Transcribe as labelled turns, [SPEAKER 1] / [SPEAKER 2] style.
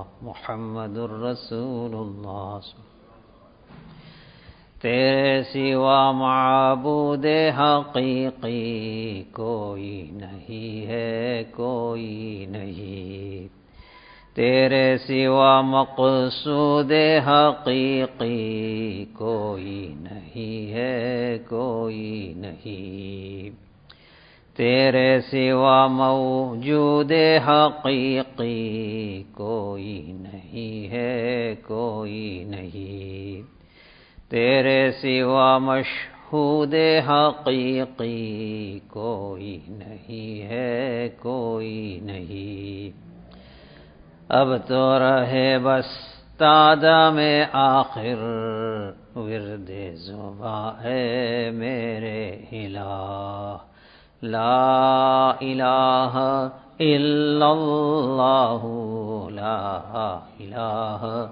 [SPEAKER 1] محمد الرسول اللہ۔ تیرے سوا معبود حقیقی کوئی نہیں ہے، کوئی نہیں۔ تیرے سوا مقصود حقیقی کوئی نہیں ہے، کوئی نہیں۔ تیرے سوا موجود حقیقی کوئی نہیں ہے، کوئی نہیں۔ تیرے سوا مشہود حقیقی کوئی نہیں ہے، کوئی نہیں۔ اب تو رہے بس تادہ میں آخر ورد زباں ہے میرے الہ، لا الہ الا اللہ، لا الہ